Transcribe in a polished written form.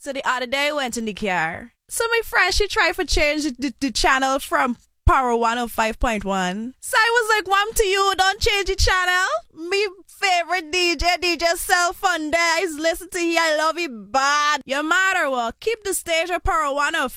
So the other day I went in the car. So my friend, she tried to change the channel from Power 105.1. So I was like, Mom, to you, don't change the channel. Me favorite DJ Self-Funded. I listen to you, I love you bad. You matter what, keep the stage at Power 105.